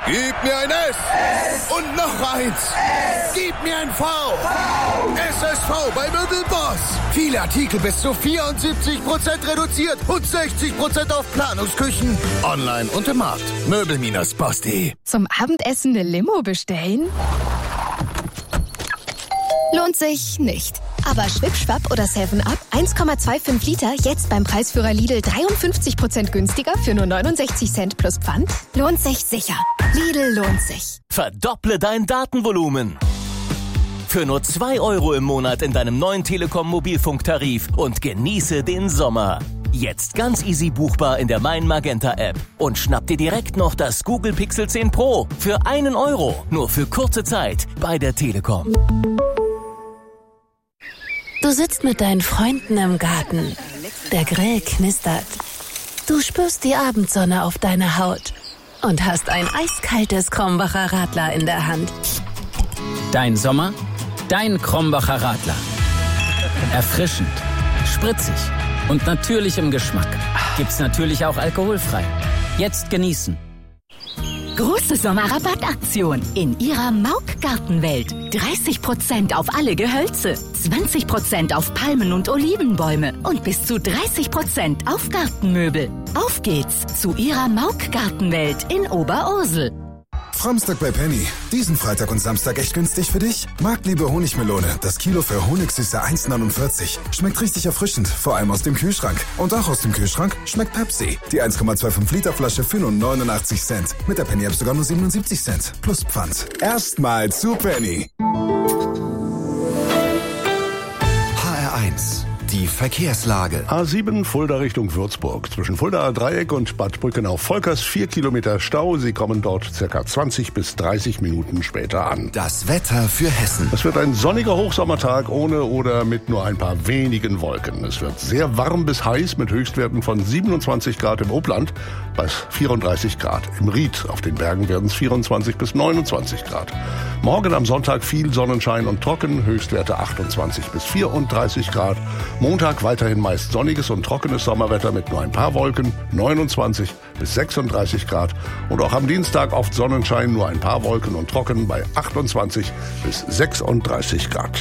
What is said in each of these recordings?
Gib mir ein S. Und noch eins. Gib mir ein V. SSV bei Möbelboss. Viele Artikel bis zu 74% reduziert und 60% auf Planungsküchen. Online und im Markt. Möbel-Boss.de. Zum Abendessen eine Limo bestellen? Lohnt sich nicht. Aber Schwip-Schwapp oder 7-Up 1,25 Liter jetzt beim Preisführer Lidl 53% günstiger für nur 69 Cent plus Pfand? Lohnt sich sicher. Lidl lohnt sich. Verdopple dein Datenvolumen. Für nur 2 € im Monat in deinem neuen Telekom-Mobilfunktarif und genieße den Sommer. Jetzt ganz easy buchbar in der Mein Magenta App. Und schnapp dir direkt noch das Google Pixel 10 Pro für 1 €. Nur für kurze Zeit bei der Telekom. Du sitzt mit deinen Freunden im Garten. Der Grill knistert. Du spürst die Abendsonne auf deiner Haut und hast ein eiskaltes Krombacher Radler in der Hand. Dein Sommer, dein Krombacher Radler. Erfrischend, spritzig und natürlich im Geschmack. Gibt's natürlich auch alkoholfrei. Jetzt genießen. Große Sommerrabattaktion in Ihrer Mauk-Gartenwelt. 30% auf alle Gehölze, 20% auf Palmen und Olivenbäume und bis zu 30% auf Gartenmöbel. Auf geht's zu Ihrer Mauk-Gartenwelt in Oberursel. Framstag bei Penny. Diesen Freitag und Samstag echt günstig für dich? Marktliebe Honigmelone. Das Kilo für Honigsüße 1,49. Schmeckt richtig erfrischend, vor allem aus dem Kühlschrank. Und auch aus dem Kühlschrank schmeckt Pepsi. Die 1,25 Liter Flasche für nur 89 Cent. Mit der Penny App sogar nur 77 Cent. Plus Pfand. Erstmal zu Penny. HR1. Die Verkehrslage. A7 Fulda Richtung Würzburg. Zwischen Fuldaer Dreieck und Bad Brückenau-Volkers 4 Kilometer Stau. Sie kommen dort circa 20 bis 30 Minuten später an. Das Wetter für Hessen. Es wird ein sonniger Hochsommertag ohne oder mit nur ein paar wenigen Wolken. Es wird sehr warm bis heiß mit Höchstwerten von 27 Grad im Obland bis 34 Grad im Ried. Auf den Bergen werden es 24 bis 29 Grad. Morgen am Sonntag viel Sonnenschein und trocken. Höchstwerte 28 bis 34 Grad. Montag weiterhin meist sonniges und trockenes Sommerwetter mit nur ein paar Wolken, 29 bis 36 Grad. Und auch am Dienstag oft Sonnenschein, nur ein paar Wolken und trocken bei 28 bis 36 Grad.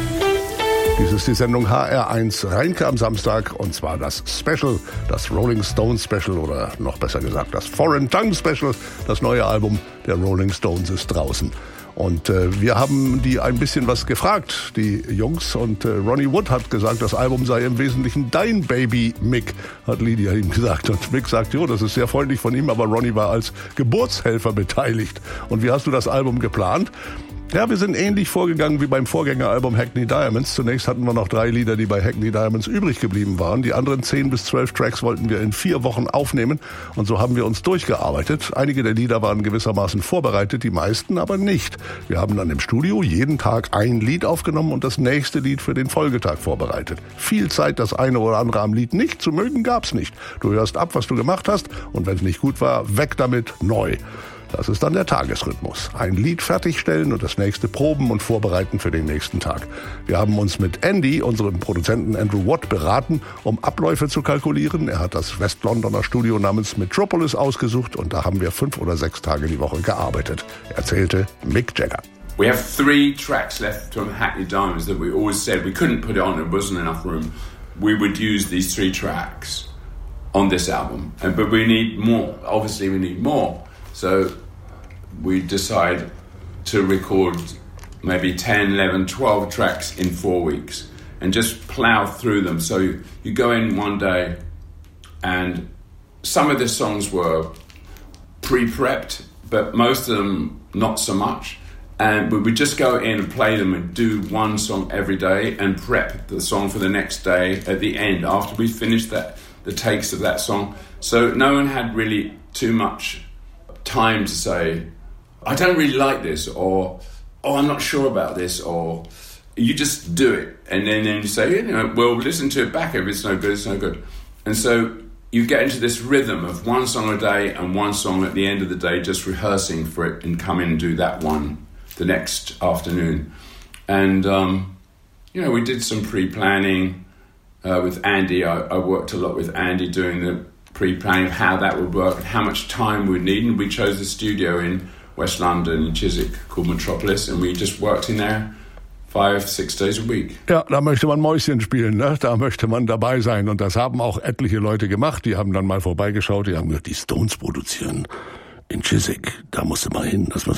Dies ist die Sendung HR1 Rheinke am Samstag und zwar das Special, das Rolling Stones Special oder noch besser gesagt das Foreign Tongue Special. Das neue Album der Rolling Stones ist draußen. Und wir haben die ein bisschen was gefragt, die Jungs. Und Ronnie Wood hat gesagt, das Album sei im Wesentlichen dein Baby, Mick, hat Lydia ihm gesagt. Und Mick sagt, jo, das ist sehr freundlich von ihm, aber Ronnie war als Geburtshelfer beteiligt. Und wie hast du das Album geplant? Ja, wir sind ähnlich vorgegangen wie beim Vorgängeralbum Hackney Diamonds. Zunächst hatten wir noch 3 Lieder, die bei Hackney Diamonds übrig geblieben waren. Die anderen 10 bis 12 Tracks wollten wir in 4 Wochen aufnehmen. Und so haben wir uns durchgearbeitet. Einige der Lieder waren gewissermaßen vorbereitet, die meisten aber nicht. Wir haben dann im Studio jeden Tag ein Lied aufgenommen und das nächste Lied für den Folgetag vorbereitet. Viel Zeit, das eine oder andere am Lied nicht zu mögen, gab's nicht. Du hörst ab, was du gemacht hast und wenn es nicht gut war, weg damit, neu. Das ist dann der Tagesrhythmus. Ein Lied fertigstellen und das nächste proben und vorbereiten für den nächsten Tag. Wir haben uns mit Andy, unserem Produzenten Andrew Watt, beraten, um Abläufe zu kalkulieren. Er hat das West-Londoner Studio namens Metropolis ausgesucht und da haben wir 5 oder 6 Tage die Woche gearbeitet, erzählte Mick Jagger. We have 3 tracks left from Hackney Diamonds that we always said we couldn't put it on, there wasn't enough room. We would use these 3 tracks on this album. But we need more. Obviously we need more. So we decide to record maybe 10, 11, 12 tracks in 4 weeks and just plow through them. So you go in one day and some of the songs were pre-prepped, but most of them not so much. And we would just go in and play them and do one song every day and prep the song for the next day at the end after we finished the takes of that song. So no one had really too much time to say, I don't really like this, or oh, I'm not sure about this, or you just do it. And then you say, well, listen to it back. If it's no good, it's no good. And so you get into this rhythm of one song a day and one song at the end of the day, just rehearsing for it and come in and do that one the next afternoon. And, we did some pre-planning with Andy. I worked a lot with Andy doing the pre-planning of how that would work and how much time we'd need. And we chose the studio in West London in Chiswick called Metropolis, and we just worked in there 5-6 days a week. Ja, da möchte man Mäuschen spielen, ne? Da möchte man dabei sein. Und das haben auch etliche Leute gemacht. Die haben dann mal vorbeigeschaut, die haben gesagt, die Stones produzieren in Chiswick. Da musst du mal hin. Das muss